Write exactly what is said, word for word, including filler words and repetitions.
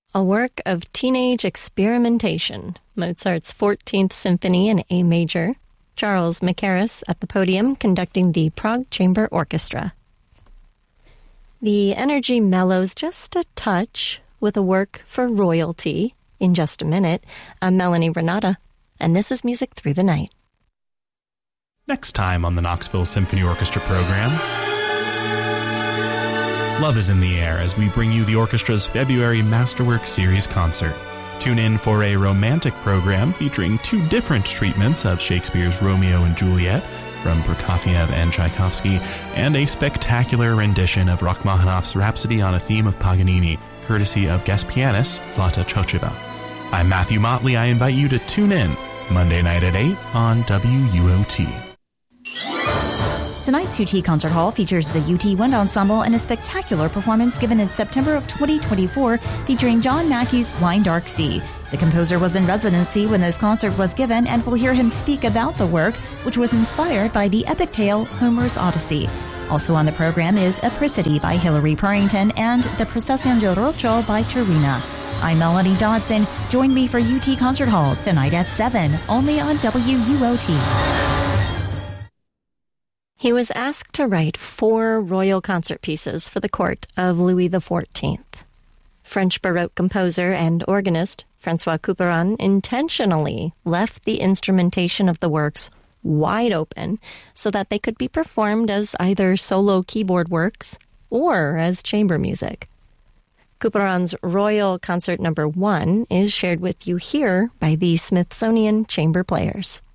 A work of teenage experimentation, Mozart's fourteenth Symphony in A major, Charles Mackerras at the podium conducting the Prague Chamber Orchestra. The energy mellows just a touch with a work for royalty. In just a minute, I'm Melanie Renata, and this is Music Through the Night. Next time on the Knoxville Symphony Orchestra program, love is in the air as we bring you the orchestra's February Masterwork Series concert. Tune in for a romantic program featuring two different treatments of Shakespeare's Romeo and Juliet from Prokofiev and Tchaikovsky, and a spectacular rendition of Rachmaninoff's Rhapsody on a Theme of Paganini, courtesy of guest pianist Zlata Chocheva. I'm Matthew Motley. I invite you to tune in Monday night at eight on W U O T. Tonight's U T Concert Hall features the U T Wind Ensemble and a spectacular performance given in September of twenty twenty-four featuring John Mackey's Wine Dark Sea. The composer was in residency when this concert was given, and we'll hear him speak about the work, which was inspired by the epic tale Homer's Odyssey. Also on the program is Apricity by Hilary Purrington and The Procession de Rocho by Terina. I'm Melanie Dodson. Join me for U T Concert Hall tonight at seven, only on W U O T. He was asked to write four royal concert pieces for the court of Louis the fourteenth. French Baroque composer and organist Francois Couperin intentionally left the instrumentation of the works wide open so that they could be performed as either solo keyboard works or as chamber music. Couperin's Royal Concert Number One is shared with you here by the Smithsonian Chamber Players.